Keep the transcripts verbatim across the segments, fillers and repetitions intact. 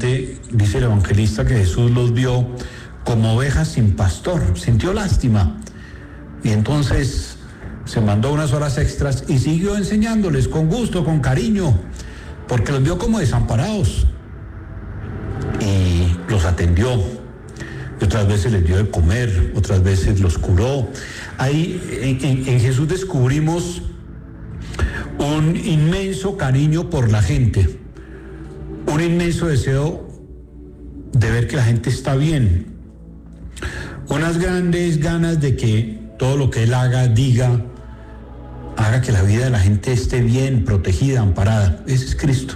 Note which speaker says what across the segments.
Speaker 1: realmente, dice el evangelista, que Jesús los vio como ovejas sin pastor, sintió lástima. Y entonces se mandó unas horas extras y siguió enseñándoles con gusto, con cariño, porque los vio como desamparados. Y los atendió. Y otras veces les dio de comer, otras veces los curó. Ahí en, en, en Jesús descubrimos un inmenso cariño por la gente, un inmenso deseo de ver que la gente está bien, unas grandes ganas de que todo lo que él haga, diga, haga que la vida de la gente esté bien, protegida, amparada. Ese es Cristo.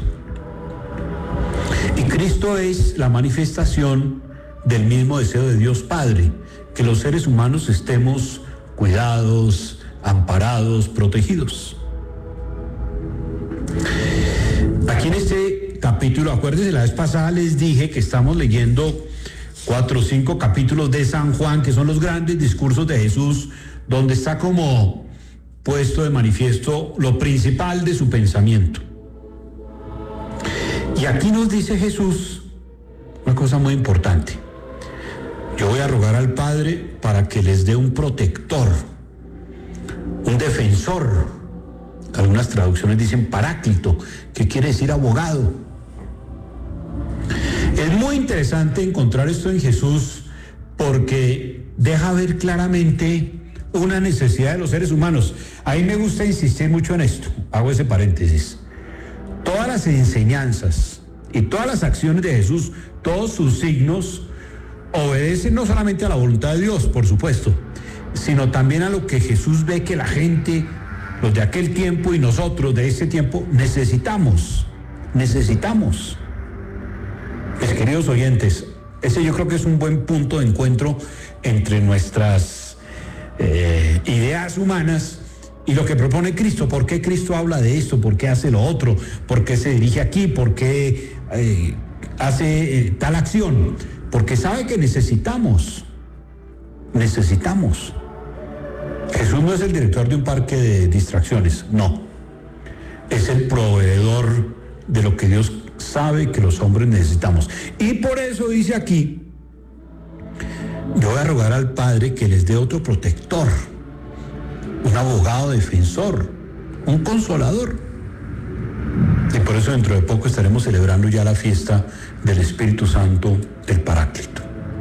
Speaker 1: Y Cristo es la manifestación del mismo deseo de Dios Padre, que los seres humanos estemos cuidados, amparados, protegidos. Aquí en este capítulo, acuérdense, la vez pasada les dije que estamos leyendo cuatro o cinco capítulos de San Juan, que son los grandes discursos de Jesús, donde está como puesto de manifiesto lo principal de su pensamiento. Y aquí nos dice Jesús una cosa muy importante: yo voy a rogar al Padre para que les dé un protector, un defensor. Algunas traducciones dicen paráclito, que quiere decir abogado. Es muy interesante encontrar esto en Jesús porque deja ver claramente una necesidad de los seres humanos. A mí me gusta insistir mucho en esto, hago ese paréntesis. Todas las enseñanzas y todas las acciones de Jesús, todos sus signos, obedecen no solamente a la voluntad de Dios, por supuesto, sino también a lo que Jesús ve que la gente, los de aquel tiempo y nosotros de este tiempo, necesitamos, necesitamos. Mis queridos oyentes, ese yo creo que es un buen punto de encuentro entre nuestras eh, ideas humanas y lo que propone Cristo. ¿Por qué Cristo habla de esto? ¿Por qué hace lo otro? ¿Por qué se dirige aquí? ¿Por qué eh, hace eh, tal acción? Porque sabe que necesitamos, necesitamos. Jesús no es el director de un parque de distracciones, no. Es el proveedor de lo que Dios sabe que los hombres necesitamos. Y por eso dice aquí, yo voy a rogar al Padre que les dé otro protector, un abogado defensor, un consolador. Y por eso dentro de poco estaremos celebrando ya la fiesta del Espíritu Santo, del Paráclito.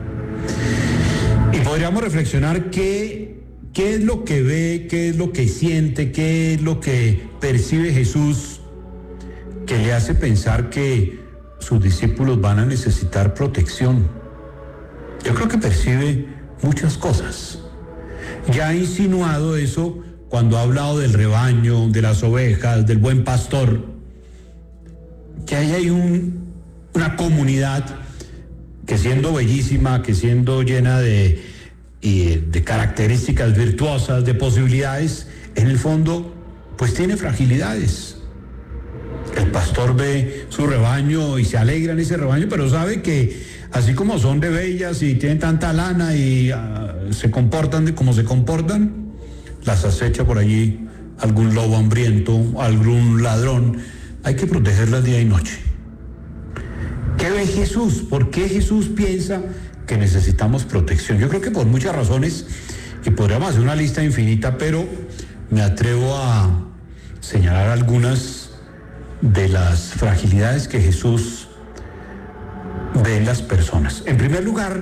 Speaker 1: Y podríamos reflexionar qué, qué es lo que ve, qué es lo que siente, qué es lo que percibe Jesús, que le hace pensar que sus discípulos van a necesitar protección. Yo creo que percibe muchas cosas. Ya ha insinuado eso cuando ha hablado del rebaño, de las ovejas, del buen pastor, que ahí hay un, una comunidad que, siendo bellísima, que siendo llena de, y de características virtuosas, de posibilidades, en el fondo pues tiene fragilidades. El pastor ve su rebaño y se alegra en ese rebaño, pero sabe que así como son de bellas y tienen tanta lana y uh, se comportan de como se comportan, las acecha por allí algún lobo hambriento, algún ladrón. Hay que protegerlas día y noche. ¿Qué ve Jesús? ¿Por qué Jesús piensa que necesitamos protección? Yo creo que por muchas razones, y podríamos hacer una lista infinita, pero me atrevo a señalar algunas de las fragilidades que Jesús ve en las personas. En primer lugar,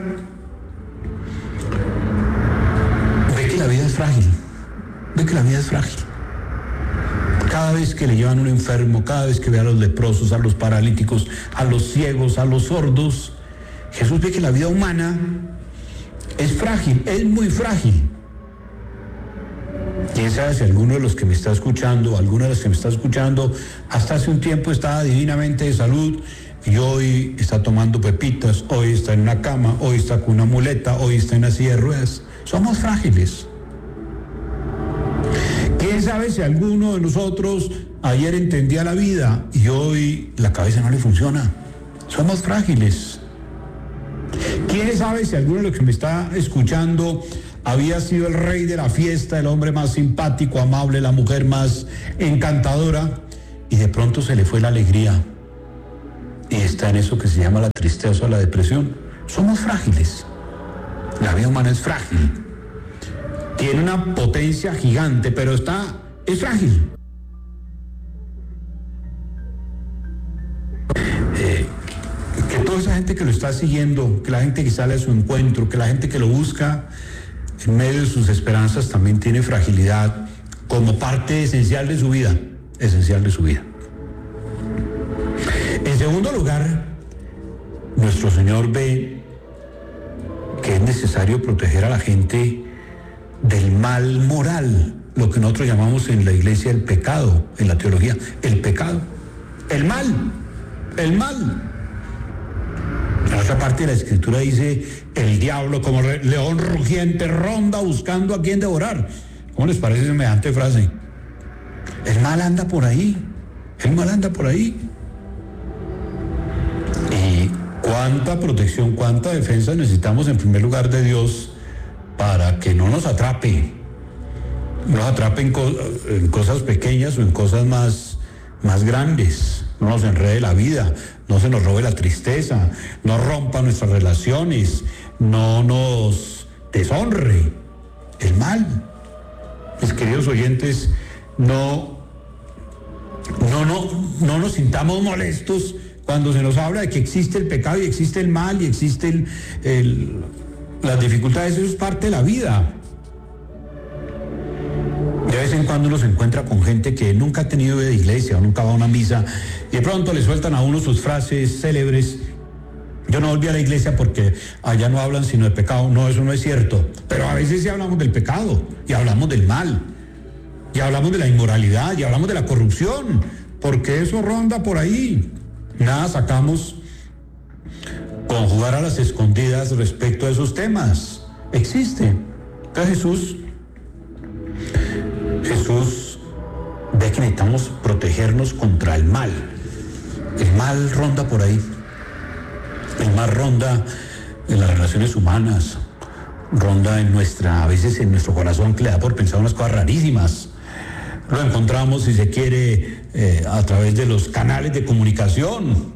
Speaker 1: ve que la vida es frágil, ve que la vida es frágil. Cada vez que le llevan un enfermo, cada vez que ve a los leprosos, a los paralíticos, a los ciegos, a los sordos, Jesús ve que la vida humana es frágil, es muy frágil. Quién sabe si alguno de los que me está escuchando, alguna de las que me está escuchando, hasta hace un tiempo estaba divinamente de salud y hoy está tomando pepitas, hoy está en una cama, hoy está con una muleta, hoy está en una silla de ruedas. Somos frágiles. ¿Quién sabe si alguno de nosotros ayer entendía la vida y hoy la cabeza no le funciona? Somos frágiles. ¿Quién sabe si alguno de los que me está escuchando había sido el rey de la fiesta, el hombre más simpático, amable, la mujer más encantadora, y de pronto se le fue la alegría y está en eso que se llama la tristeza o la depresión. Somos frágiles. La vida humana es frágil. Tiene una potencia gigante, pero está, es frágil. Eh, que toda esa gente que lo está siguiendo, que la gente que sale a su encuentro, que la gente que lo busca en medio de sus esperanzas también tiene fragilidad como parte esencial de su vida, esencial de su vida. En segundo lugar, nuestro Señor ve que es necesario proteger a la gente del mal moral, lo que nosotros llamamos en la iglesia el pecado, en la teología, el pecado, el mal, el mal. En otra parte de la Escritura dice, el diablo como león rugiente ronda buscando a quien devorar. ¿Cómo les parece semejante frase? El mal anda por ahí, el mal anda por ahí. Y cuánta protección, cuánta defensa necesitamos en primer lugar de Dios para que no nos atrape, no nos atrape en, co- en cosas pequeñas o en cosas más, más grandes, no nos enrede la vida, no se nos robe la tristeza, no rompa nuestras relaciones, no nos deshonre el mal. Mis queridos oyentes, no, no, no, no nos sintamos molestos cuando se nos habla de que existe el pecado y existe el mal y existen el, las dificultades. Eso es parte de la vida. De vez en cuando uno se encuentra con gente que nunca ha tenido vida de iglesia o nunca va a una misa y de pronto le sueltan a uno sus frases célebres. Yo no volví a la iglesia porque allá no hablan sino de pecado. No, eso no es cierto. Pero a veces sí hablamos del pecado y hablamos del mal y hablamos de la inmoralidad y hablamos de la corrupción, porque eso ronda por ahí. Nada sacamos con jugar a las escondidas respecto a esos temas. Existe. Entonces Jesús, Jesús ve que necesitamos protegernos contra el mal. El mal ronda por ahí. El mal ronda en las relaciones humanas, ronda en nuestra, a veces en nuestro corazón, que le da por pensar unas cosas rarísimas. Lo encontramos, si se quiere, eh, a través de los canales de comunicación.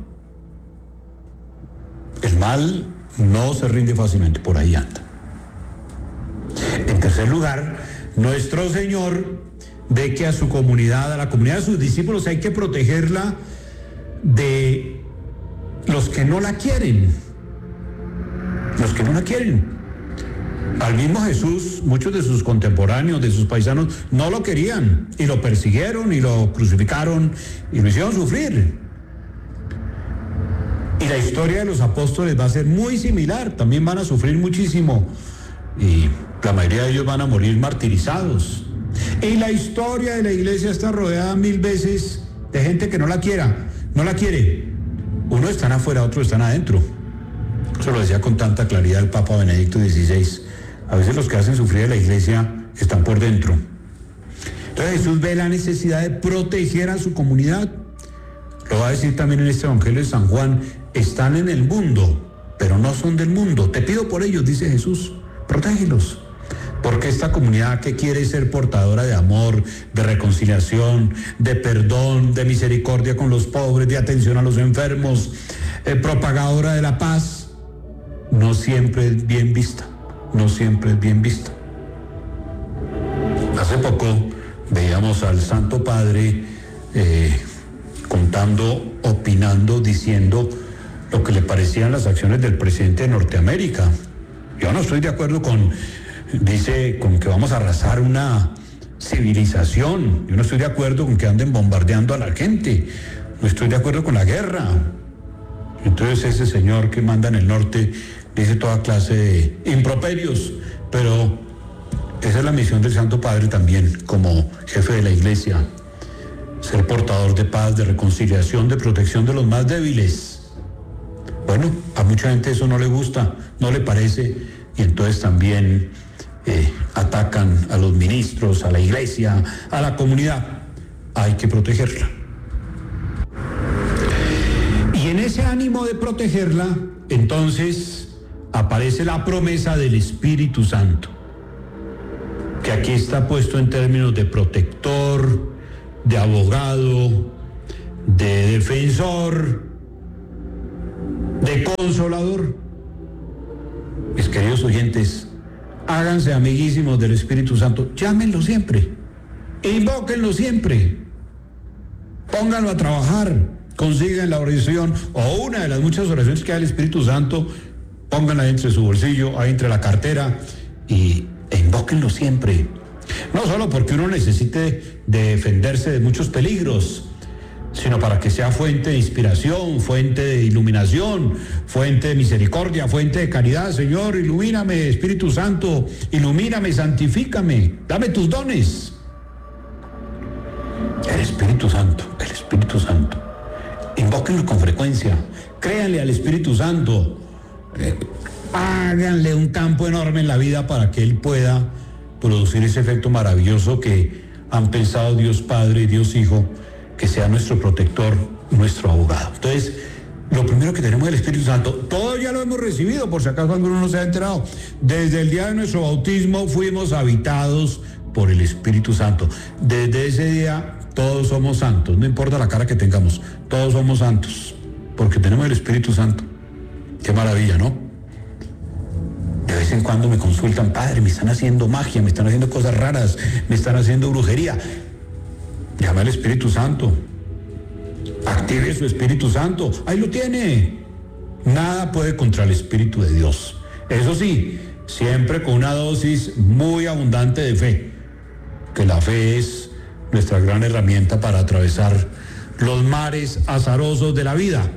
Speaker 1: El mal no se rinde fácilmente, por ahí anda. En tercer lugar, nuestro Señor ve que a su comunidad, a la comunidad de sus discípulos, hay que protegerla de los que no la quieren. Los que no la quieren. Al mismo Jesús, muchos de sus contemporáneos, de sus paisanos, no lo querían y lo persiguieron y lo crucificaron y lo hicieron sufrir. Y la historia de los apóstoles va a ser muy similar, también van a sufrir muchísimo y la mayoría de ellos van a morir martirizados. Y la historia de la iglesia está rodeada mil veces de gente que no la quiera, no la quiere. Unos están afuera, otros están adentro. Eso lo decía con tanta claridad el Papa Benedicto dieciséis. A veces los que hacen sufrir a la iglesia están por dentro. Entonces Jesús ve la necesidad de proteger a su comunidad. Lo va a decir también en este Evangelio de San Juan. Están en el mundo, pero no son del mundo. Te pido por ellos, dice Jesús. Protégelos. Porque esta comunidad que quiere ser portadora de amor, de reconciliación, de perdón, de misericordia con los pobres, de atención a los enfermos, eh, propagadora de la paz, no siempre es bien vista. No siempre es bien vista. Hace poco veíamos al Santo Padre eh, contando, opinando, diciendo lo que le parecían las acciones del presidente de Norteamérica. Yo no estoy de acuerdo con, dice, con que vamos a arrasar una civilización. Yo no estoy de acuerdo con que anden bombardeando a la gente. No estoy de acuerdo con la guerra. Entonces ese señor que manda en el norte dice toda clase de improperios, pero esa es la misión del Santo Padre también, como jefe de la Iglesia, ser portador de paz, de reconciliación, de protección de los más débiles. Bueno, a mucha gente eso no le gusta, no le parece, y entonces también eh, atacan a los ministros, a la Iglesia, a la comunidad. Hay que protegerla. Y en ese ánimo de protegerla, entonces aparece la promesa del Espíritu Santo, que aquí está puesto en términos de protector, de abogado, de defensor, de consolador. Mis queridos oyentes, háganse amiguísimos del Espíritu Santo, llámenlo siempre, invóquenlo siempre, pónganlo a trabajar, consigan la oración o una de las muchas oraciones que da el Espíritu Santo, pónganla entre su bolsillo, ahí entre la cartera y e invóquenlo siempre. No solo porque uno necesite defenderse de muchos peligros, sino para que sea fuente de inspiración, fuente de iluminación, fuente de misericordia, fuente de caridad. Señor, ilumíname, Espíritu Santo, ilumíname, santifícame, dame tus dones. El Espíritu Santo, el Espíritu Santo. Invóquenlo con frecuencia, créanle al Espíritu Santo, eh, háganle un campo enorme en la vida para que Él pueda producir ese efecto maravilloso que han pensado Dios Padre y Dios Hijo, que sea nuestro protector, nuestro abogado. Entonces, lo primero que tenemos del Espíritu Santo, todo ya lo hemos recibido, por si acaso alguno no se ha enterado. Desde el día de nuestro bautismo fuimos habitados por el Espíritu Santo. Desde ese día todos somos santos, no importa la cara que tengamos, todos somos santos, porque tenemos el Espíritu Santo. Qué maravilla, ¿no? De vez en cuando me consultan, padre, me están haciendo magia, me están haciendo cosas raras, me están haciendo brujería. Llama al Espíritu Santo, active su Espíritu Santo, ahí lo tiene. Nada puede contra el Espíritu de Dios. Eso sí, siempre con una dosis muy abundante de fe, que la fe es nuestra gran herramienta para atravesar los mares azarosos de la vida.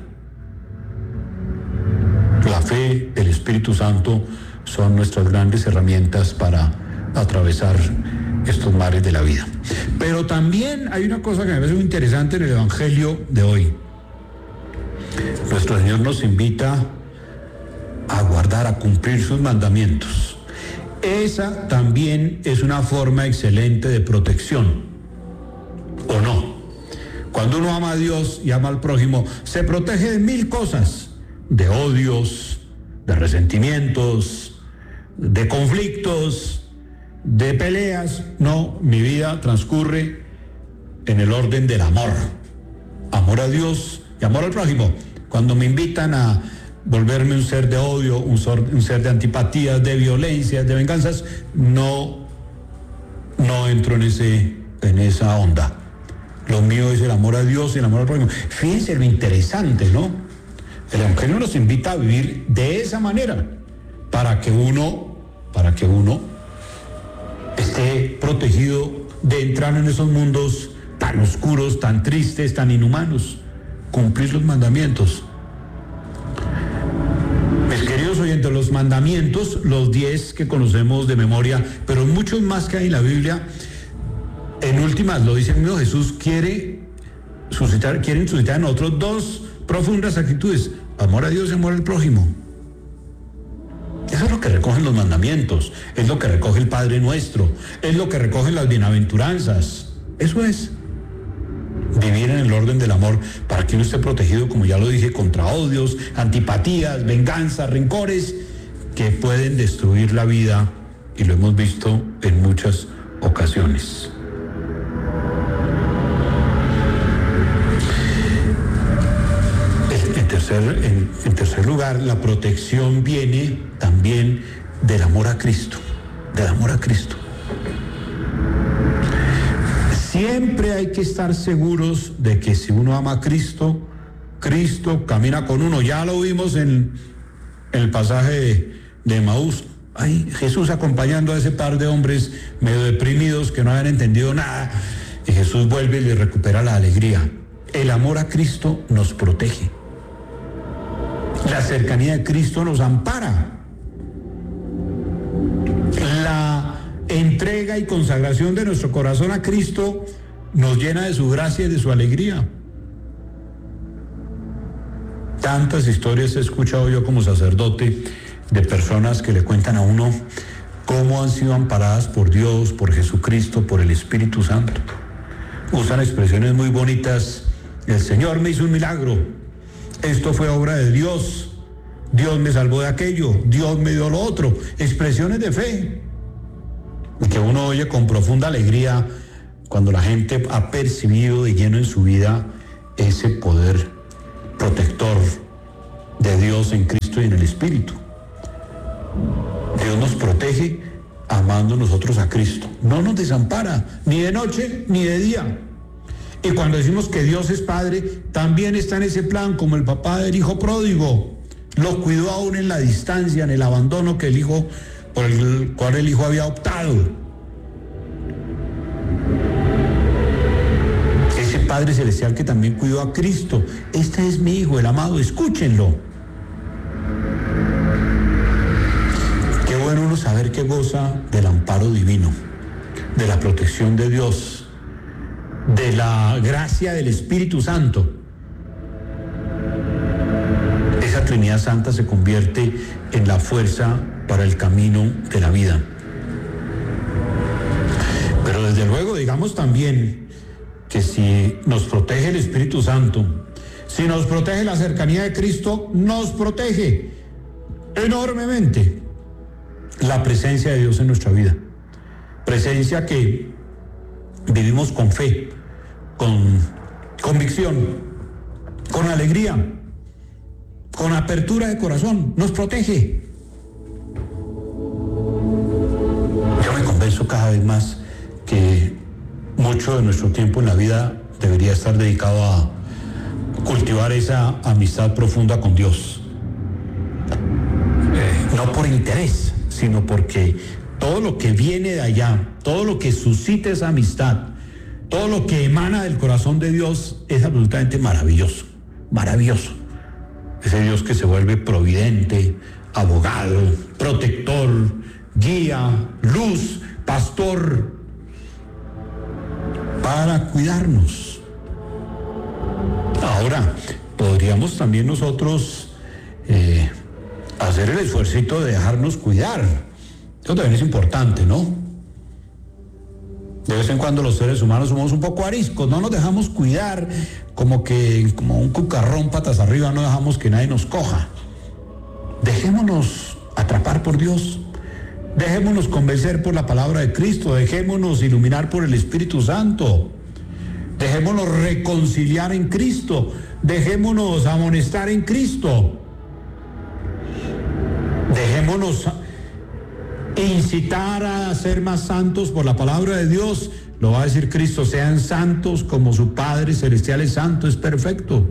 Speaker 1: La fe, el Espíritu Santo son nuestras grandes herramientas para atravesar estos mares de la vida. Pero también hay una cosa que me parece muy interesante en el Evangelio de hoy. Nuestro Señor nos invita a guardar, a cumplir sus mandamientos. Esa también es una forma excelente de protección, ¿o no? Cuando uno ama a Dios y ama al prójimo, se protege de mil cosas, de odios, de resentimientos, de conflictos, de peleas. No, mi vida transcurre en el orden del amor. Amor a Dios y amor al prójimo. Cuando me invitan a volverme un ser de odio, un ser, un ser de antipatías, de violencias, de venganzas, no, no entro en ese, en esa onda. Lo mío es el amor a Dios y el amor al prójimo. Fíjense lo interesante, ¿no? El Evangelio nos invita a vivir de esa manera, para que uno, para que uno esté protegido de entrar en esos mundos tan oscuros, tan tristes, tan inhumanos. Cumplir los mandamientos. Mis queridos oyentes, los mandamientos, los diez que conocemos de memoria, pero muchos más que hay en la Biblia, en últimas, lo dice el mismo Jesús, quiere suscitar, quieren suscitar en nosotros dos profundas actitudes: amor a Dios y amor al prójimo. Eso es lo que recogen los mandamientos, es lo que recoge el Padre Nuestro, es lo que recogen las bienaventuranzas. Eso es vivir en el orden del amor, para que uno esté protegido, como ya lo dije, contra odios, antipatías, venganzas, rencores que pueden destruir la vida, y lo hemos visto en muchas ocasiones. En tercer, en, en tercer lugar, la protección viene también del amor a Cristo, del amor a Cristo. Siempre hay que estar seguros de que si uno ama a Cristo, Cristo camina con uno. Ya lo vimos en, en el pasaje de, de Maús. Ay, Jesús acompañando a ese par de hombres medio deprimidos que no habían entendido nada. Y Jesús vuelve y les recupera la alegría. El amor a Cristo nos protege. La cercanía de Cristo nos ampara. La entrega y consagración de nuestro corazón a Cristo nos llena de su gracia y de su alegría. Tantas historias he escuchado yo como sacerdote de personas que le cuentan a uno cómo han sido amparadas por Dios, por Jesucristo, por el Espíritu Santo. Usan expresiones muy bonitas: el Señor me hizo un milagro, esto fue obra de Dios, Dios me salvó de aquello, Dios me dio lo otro. Expresiones de fe que uno oye con profunda alegría cuando la gente ha percibido de lleno en su vida ese poder protector de Dios en Cristo y en el Espíritu. Dios nos protege amando nosotros a Cristo. No nos desampara, ni de noche ni de día. Y cuando decimos que Dios es Padre, también está en ese plan como el papá del hijo pródigo. Lo cuidó aún en la distancia, en el abandono que el hijo, por el cual el hijo había optado. Ese Padre Celestial que también cuidó a Cristo. Este es mi hijo, el amado, escúchenlo. Qué bueno uno saber que goza del amparo divino, de la protección de Dios, de la gracia del Espíritu Santo. Esa Trinidad Santa se convierte en la fuerza para el camino de la vida. Pero desde luego digamos también que si nos protege el Espíritu Santo, si nos protege la cercanía de Cristo, nos protege enormemente la presencia de Dios en nuestra vida. Presencia que vivimos con fe, con convicción, con alegría, con apertura de corazón. Nos protege. Yo me convenzo cada vez más que mucho de nuestro tiempo en la vida debería estar dedicado a cultivar esa amistad profunda con Dios. Eh, no por interés, sino porque todo lo que viene de allá, todo lo que suscita esa amistad, todo lo que emana del corazón de Dios es absolutamente maravilloso, maravilloso. Ese Dios que se vuelve providente, abogado, protector, guía, luz, pastor, para cuidarnos. Ahora, podríamos también nosotros eh, hacer el esfuercito de dejarnos cuidar. Eso también es importante, ¿no? De vez en cuando los seres humanos somos un poco ariscos, no nos dejamos cuidar, como que como un cucarrón patas arriba, no dejamos que nadie nos coja. Dejémonos atrapar por Dios, dejémonos convencer por la palabra de Cristo, dejémonos iluminar por el Espíritu Santo, dejémonos reconciliar en Cristo, dejémonos amonestar en Cristo, dejémonos incitar a ser más santos por la palabra de Dios. Lo va a decir Cristo: sean santos como su Padre Celestial es santo, es perfecto.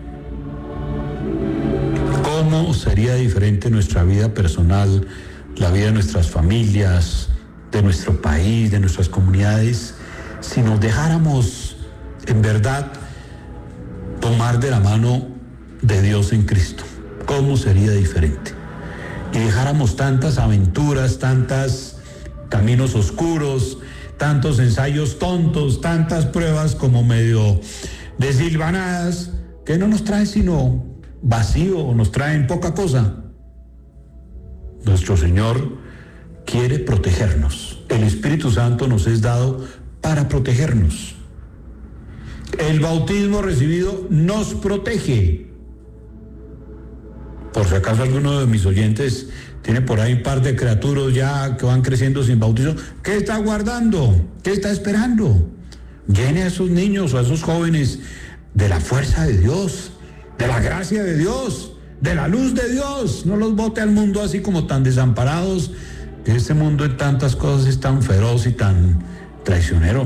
Speaker 1: ¿Cómo sería diferente nuestra vida personal, la vida de nuestras familias, de nuestro país, de nuestras comunidades, si nos dejáramos en verdad tomar de la mano de Dios en Cristo? ¿Cómo sería diferente? Y dejáramos tantas aventuras, tantos caminos oscuros, tantos ensayos tontos, tantas pruebas como medio desilvanadas, que no nos traen sino vacío, nos traen poca cosa. Nuestro Señor quiere protegernos. El Espíritu Santo nos es dado para protegernos. El bautismo recibido nos protege. Por si acaso alguno de mis oyentes tiene por ahí un par de criaturas ya que van creciendo sin bautizo, ¿qué está guardando? ¿Qué está esperando? Llene a esos niños o a esos jóvenes de la fuerza de Dios, de la gracia de Dios, de la luz de Dios. No los bote al mundo así como tan desamparados, que este mundo en tantas cosas es tan feroz y tan traicionero.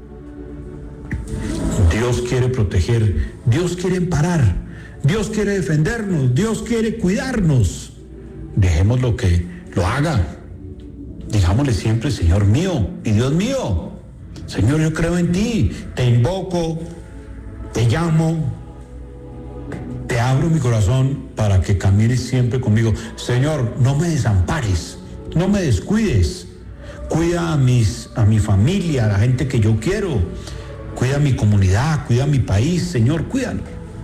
Speaker 1: Dios quiere proteger, Dios quiere amparar, Dios quiere defendernos, Dios quiere cuidarnos. Dejémoslo que lo haga. Digámosle siempre: Señor mío y Dios mío, Señor, yo creo en ti, te invoco, te llamo, te abro mi corazón para que camines siempre conmigo. Señor, no me desampares, no me descuides. Cuida a, mis, a mi familia, a la gente que yo quiero. Cuida a mi comunidad, cuida a mi país. Señor, cuídalo.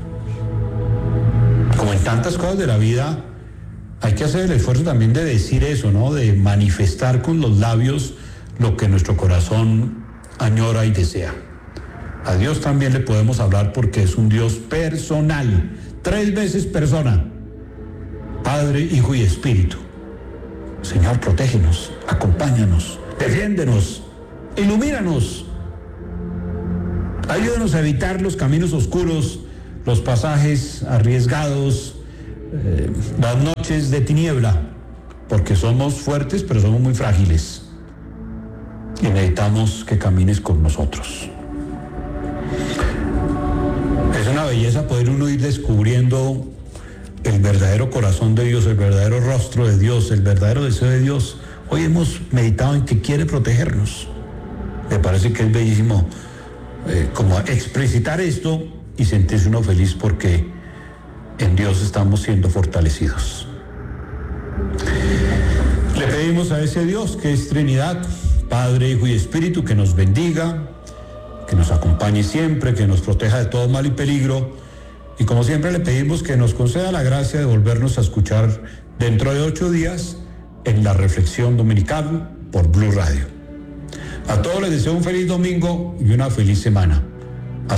Speaker 1: Como en tantas cosas de la vida, hay que hacer el esfuerzo también de decir eso, ¿no? De manifestar con los labios lo que nuestro corazón añora y desea. A Dios también le podemos hablar porque es un Dios personal, tres veces persona: Padre, Hijo y Espíritu. Señor, protégenos, acompáñanos, defiéndenos, ilumínanos. Ayúdanos a evitar los caminos oscuros, los pasajes arriesgados, eh, las noches de tiniebla, porque somos fuertes, pero somos muy frágiles. Y necesitamos que camines con nosotros. Es una belleza poder uno ir descubriendo el verdadero corazón de Dios, el verdadero rostro de Dios, el verdadero deseo de Dios. Hoy hemos meditado en que quiere protegernos. Me parece que es bellísimo eh, como explicitar esto y sentirse uno feliz porque en Dios estamos siendo fortalecidos. Le pedimos a ese Dios que es Trinidad, Padre, Hijo y Espíritu, que nos bendiga, que nos acompañe siempre, que nos proteja de todo mal y peligro. Y como siempre le pedimos que nos conceda la gracia de volvernos a escuchar dentro de ocho días en la reflexión dominical por Blue Radio. A todos les deseo un feliz domingo y una feliz semana.